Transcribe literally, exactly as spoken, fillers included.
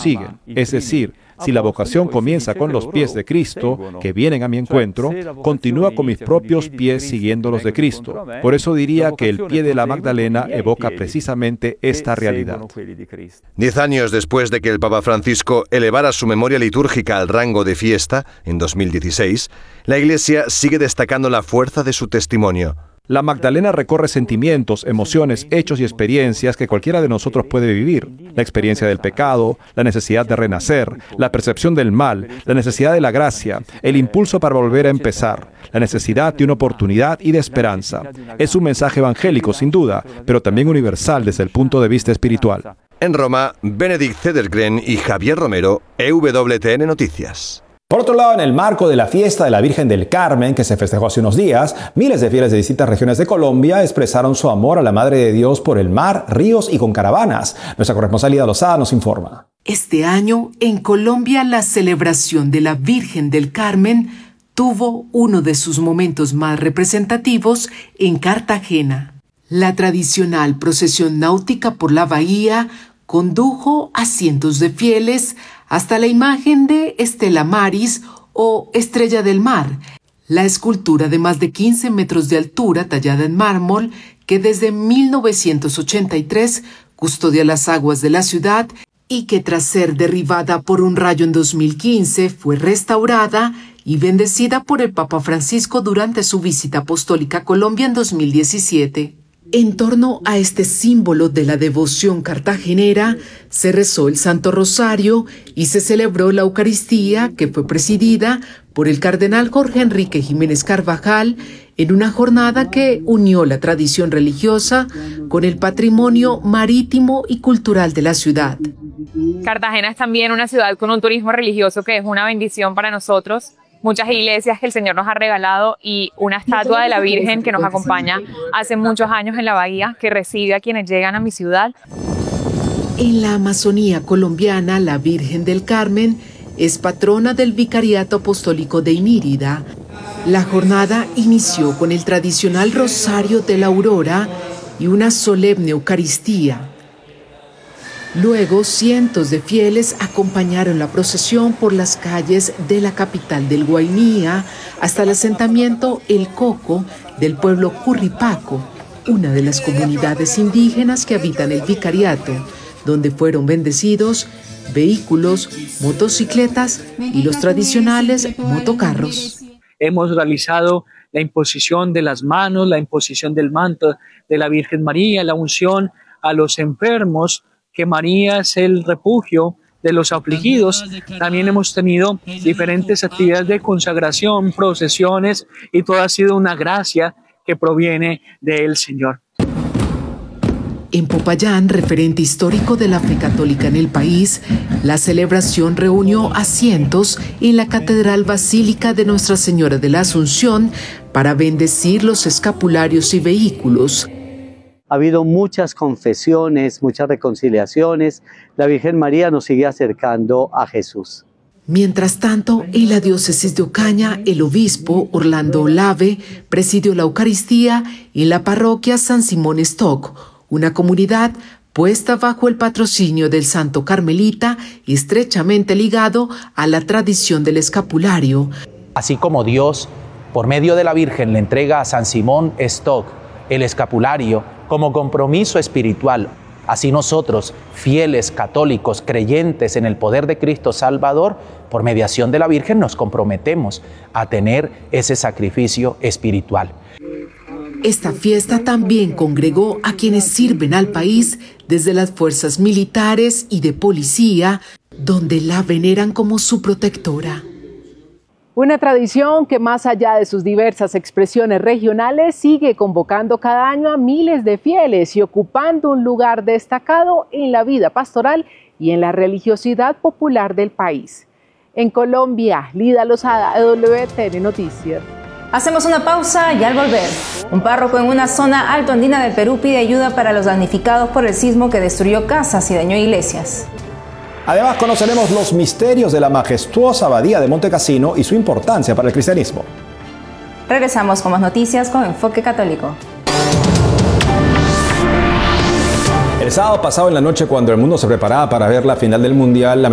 siguen. Es decir, si la vocación comienza con los pies de Cristo, que vienen a mi encuentro, continúa con mis propios pies siguiendo los de Cristo. Por eso diría que el pie de la Magdalena evoca precisamente esta realidad. Diez años después de que el Papa Francisco elevara su memoria litúrgica al rango de fiesta, en dos mil dieciséis, la Iglesia sigue destacando la fuerza de su testimonio. La Magdalena recorre sentimientos, emociones, hechos y experiencias que cualquiera de nosotros puede vivir. La experiencia del pecado, la necesidad de renacer, la percepción del mal, la necesidad de la gracia, el impulso para volver a empezar, la necesidad de una oportunidad y de esperanza. Es un mensaje evangélico, sin duda, pero también universal desde el punto de vista espiritual. En Roma, Benedict Cedergren y Javier Romero, E W T N Noticias. Por otro lado, en el marco de la fiesta de la Virgen del Carmen, que se festejó hace unos días, miles de fieles de distintas regiones de Colombia expresaron su amor a la Madre de Dios por el mar, ríos y con caravanas. Nuestra corresponsal Lida Lozada nos informa. Este año, en Colombia, la celebración de la Virgen del Carmen tuvo uno de sus momentos más representativos en Cartagena. La tradicional procesión náutica por la bahía condujo a cientos de fieles hasta la imagen de Estela Maris o Estrella del Mar, la escultura de más de quince metros de altura tallada en mármol que desde mil novecientos ochenta y tres custodia las aguas de la ciudad y que tras ser derribada por un rayo en dos mil quince fue restaurada y bendecida por el Papa Francisco durante su visita apostólica a Colombia en dos mil diecisiete. En torno a este símbolo de la devoción cartagenera, se rezó el Santo Rosario y se celebró la Eucaristía, que fue presidida por el cardenal Jorge Enrique Jiménez Carvajal, en una jornada que unió la tradición religiosa con el patrimonio marítimo y cultural de la ciudad. Cartagena es también una ciudad con un turismo religioso que es una bendición para nosotros. Muchas iglesias que el Señor nos ha regalado y una estatua de la Virgen que nos acompaña hace muchos años en la bahía, que recibe a quienes llegan a mi ciudad. En la Amazonía colombiana, la Virgen del Carmen es patrona del Vicariato Apostólico de Inírida. La jornada inició con el tradicional Rosario de la Aurora y una solemne Eucaristía. Luego, cientos de fieles acompañaron la procesión por las calles de la capital del Guainía hasta el asentamiento El Coco del pueblo Curripaco, una de las comunidades indígenas que habitan el vicariato, donde fueron bendecidos vehículos, motocicletas y los tradicionales motocarros. Hemos realizado la imposición de las manos, la imposición del manto de la Virgen María, la unción a los enfermos, que María es el refugio de los afligidos. También hemos tenido diferentes actividades de consagración, procesiones, y todo ha sido una gracia que proviene del Señor. En Popayán, referente histórico de la fe católica en el país, la celebración reunió a cientos en la Catedral Basílica de Nuestra Señora de la Asunción para bendecir los escapularios y vehículos. Ha habido muchas confesiones, muchas reconciliaciones. La Virgen María nos sigue acercando a Jesús. Mientras tanto, en la diócesis de Ocaña, el obispo Orlando Olave presidió la Eucaristía en la parroquia San Simón Stock, una comunidad puesta bajo el patrocinio del Santo Carmelita y estrechamente ligado a la tradición del escapulario. Así como Dios, por medio de la Virgen, le entrega a San Simón Stock el escapulario como compromiso espiritual, así nosotros, fieles católicos, creyentes en el poder de Cristo Salvador, por mediación de la Virgen nos comprometemos a tener ese sacrificio espiritual. Esta fiesta también congregó a quienes sirven al país desde las fuerzas militares y de policía, donde la veneran como su protectora. Una tradición que, más allá de sus diversas expresiones regionales, sigue convocando cada año a miles de fieles y ocupando un lugar destacado en la vida pastoral y en la religiosidad popular del país. En Colombia, Lida Lozada, E W T N Noticias. Hacemos una pausa y al volver, un párroco en una zona alto andina del Perú pide ayuda para los damnificados por el sismo que destruyó casas y dañó iglesias. Además, conoceremos los misterios de la majestuosa abadía de Monte Cassino y su importancia para el cristianismo. Regresamos con más noticias con Enfoque Católico. El sábado pasado en la noche, cuando el mundo se preparaba para ver la final del Mundial, la